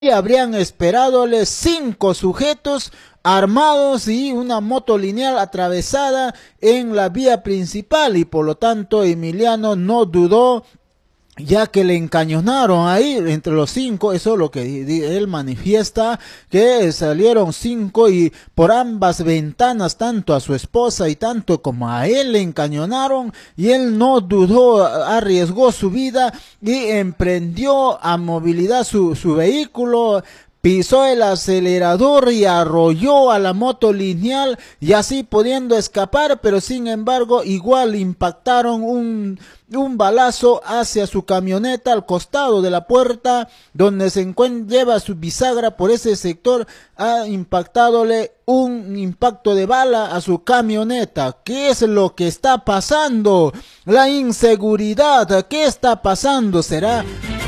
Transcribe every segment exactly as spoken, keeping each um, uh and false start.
habrían esperadole cinco sujetos armados y una moto lineal atravesada en la vía principal, y por lo tanto Emiliano no dudó, ya que le encañonaron ahí entre los cinco. Eso es lo que él manifiesta, que salieron cinco y por ambas ventanas, tanto a su esposa y tanto como a él, le encañonaron, y él no dudó, arriesgó su vida y emprendió a movilidad su, su vehículo, pisó el acelerador y arrolló a la moto lineal, y así pudiendo escapar, pero sin embargo igual impactaron un, un balazo hacia su camioneta al costado de la puerta donde se encuentra, lleva su bisagra. Por ese sector ha impactadole un impacto de bala a su camioneta. ¿Qué es lo que está pasando? La inseguridad. ¿Qué está pasando? ¿Será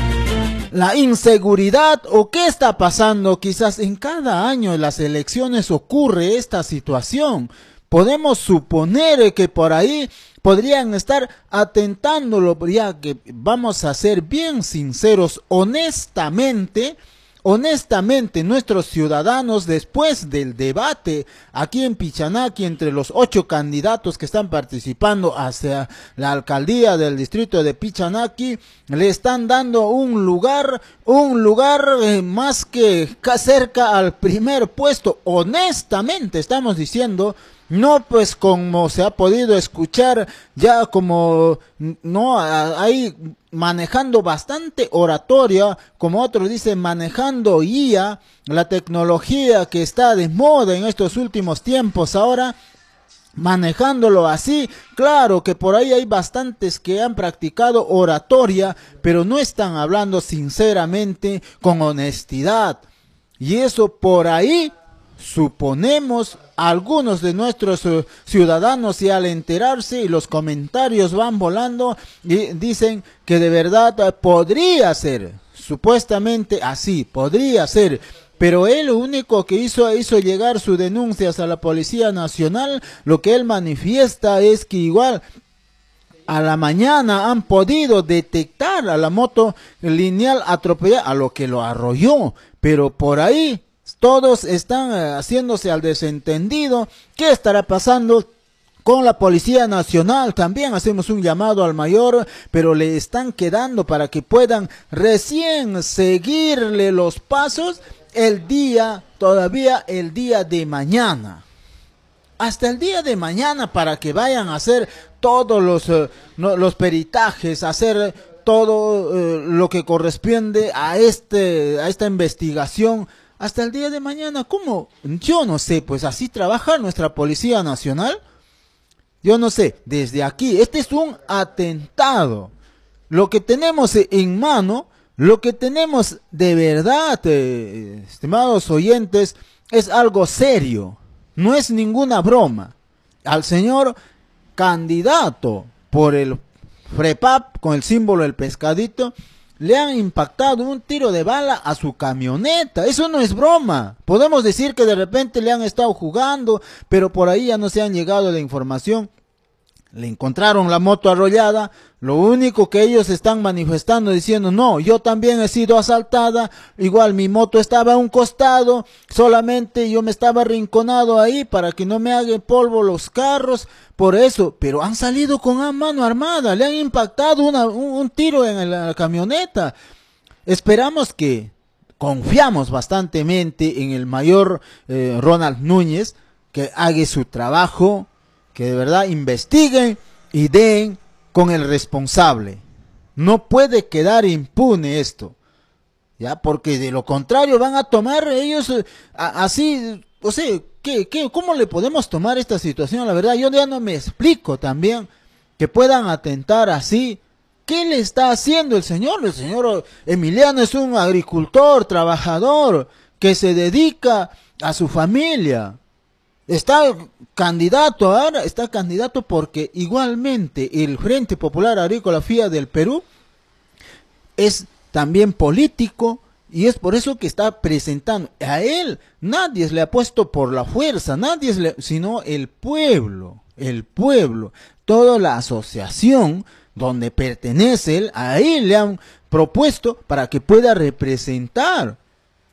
la inseguridad o qué está pasando? Quizás en cada año en las elecciones ocurre esta situación. Podemos suponer que por ahí podrían estar atentándolo, ya que vamos a ser bien sinceros, honestamente, honestamente nuestros ciudadanos, después del debate aquí en Pichanaki entre los ocho candidatos que están participando hacia la alcaldía del distrito de Pichanaki, le están dando un lugar, un lugar eh, más que cerca al primer puesto. Honestamente estamos diciendo, no pues como se ha podido escuchar, ya como no hay manejando bastante oratoria, como otros dicen, manejando I A, la tecnología que está de moda en estos últimos tiempos ahora, manejándolo así. Claro que por ahí hay bastantes que han practicado oratoria, pero no están hablando sinceramente, con honestidad, y eso por ahí suponemos algunos de nuestros uh, ciudadanos, y al enterarse y los comentarios van volando y dicen que de verdad uh, podría ser, supuestamente así, podría ser. Pero él lo único que hizo, hizo llegar sus denuncias a la Policía Nacional. Lo que él manifiesta es que igual a la mañana han podido detectar a la moto lineal atropellada, a lo que lo arrolló, pero por ahí todos están haciéndose al desentendido. ¿Qué estará pasando con la Policía Nacional? También hacemos un llamado al mayor, pero le están quedando para que puedan recién seguirle los pasos el día, todavía el día de mañana. Hasta el día de mañana, para que vayan a hacer todos los, uh, no, los peritajes, hacer todo uh, lo que corresponde a, este, a esta investigación. Hasta el día de mañana, ¿cómo? Yo no sé, pues así trabaja nuestra Policía Nacional. Yo no sé, desde aquí, este es un atentado. Lo que tenemos en mano, lo que tenemos de verdad, eh, estimados oyentes, es algo serio. No es ninguna broma. Al señor candidato por el FREPAP, con el símbolo del pescadito, le han impactado un tiro de bala a su camioneta. Eso no es broma. Podemos decir que de repente le han estado jugando, pero por ahí ya no se han llegado la información. Le encontraron la moto arrollada. Lo único que ellos están manifestando, diciendo, no, yo también he sido asaltada, igual mi moto estaba a un costado, solamente yo me estaba arrinconado ahí para que no me hagan polvo los carros, por eso. Pero han salido con a mano armada, le han impactado una, un, un tiro en la camioneta. Esperamos que, confiamos bastantemente en el mayor eh, Ronald Núñez, que haga su trabajo, que de verdad investiguen y den con el responsable. No puede quedar impune esto, ya, porque de lo contrario van a tomar ellos eh, a, así, o sea, ¿qué, qué, ¿cómo le podemos tomar esta situación? La verdad, yo ya no me explico también que puedan atentar así. ¿Qué le está haciendo el señor? El señor Emiliano es un agricultor, trabajador, que se dedica a su familia. Está candidato ahora, está candidato porque igualmente el Frente Popular Agrícola F I A del Perú es también político, y es por eso que está presentando. A él nadie le ha puesto por la fuerza, nadie le, sino el pueblo, el pueblo, toda la asociación donde pertenece él, a él le han propuesto para que pueda representar.